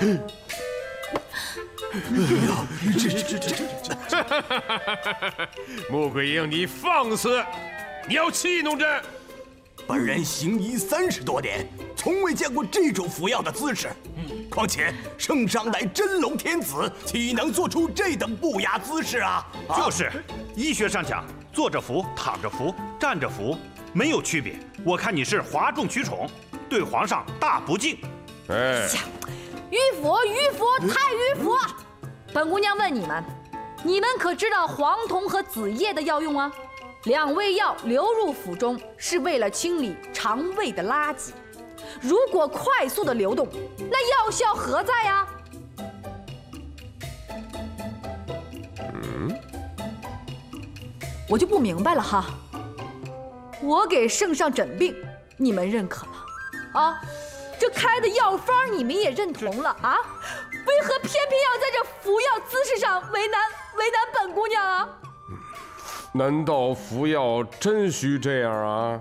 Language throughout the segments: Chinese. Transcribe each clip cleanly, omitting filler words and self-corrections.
穆桂英，你放肆！你要戏弄朕！ 本人行医30多年，从未见过这种服药的姿势。况且圣上乃真龙天子，岂能做出这等不雅姿势啊？ 就是，医学上讲，坐着服、躺着服、站着服没有区别。我看你是哗众取宠，对皇上大不敬。 哎， 迂腐，太迂腐！本姑娘问你们，你们可知道黄酮和子叶的药用啊？2味药流入腹中是为了清理肠胃的垃圾，如果快速的流动，那药效何在呀？我就不明白了哈。我给圣上诊病，你们认可了啊？这开的药方你们也认同了啊？为何偏偏要在这服药姿势上为难本姑娘啊？ 难道服药真需这样啊？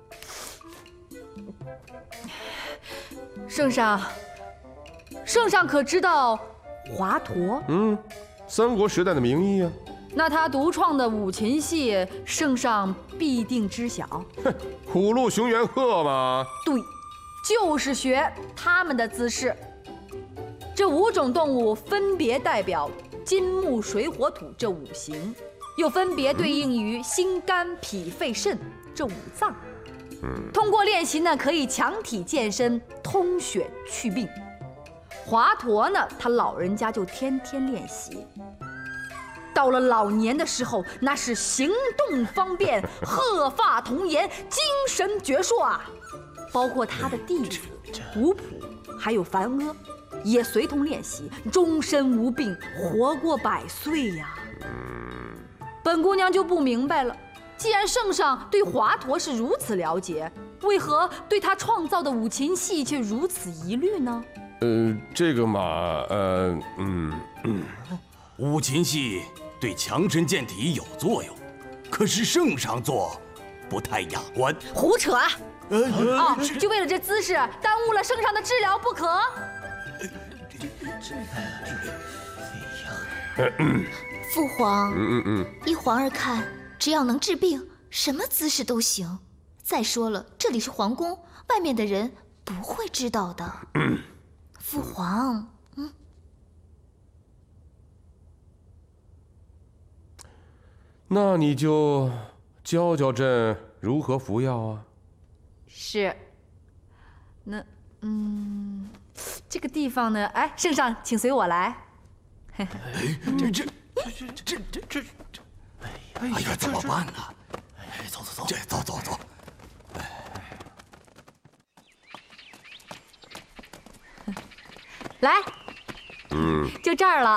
圣上可知道华佗？ 三国时代的名医啊。 那他独创的五禽戏，圣上必定知晓。 哼，虎鹿熊猿鹤嘛。 对，就是学他们的姿势。这5种动物分别代表金木水火土这5行，又分别对应于心肝脾肺肾这5脏。通过练习呢，可以强体健身、通血祛病。华佗呢，他老人家就天天练习。到了老年的时候，那是行动方便，鹤发童颜，精神矍铄啊！包括他的弟子吴普还有樊阿，也随同练习，终身无病，活过100岁呀。本姑娘就不明白了，既然圣上对华佗是如此了解，为何对他创造的五禽戏却如此疑虑呢？ 这个嘛， 五禽戏对强身健体有作用，可是圣上做不太雅观。 胡扯啊！就为了这姿势耽误了圣上的治疗不可？ 父皇，依皇儿看，只要能治病，什么姿势都行。再说了，这里是皇宫，外面的人不会知道的。父皇， 那你就教教朕如何服药啊？ 是。那，这个地方呢？哎，圣上，请随我来。 哎呀，怎么办呢？哎，走，走。 来，就这儿了。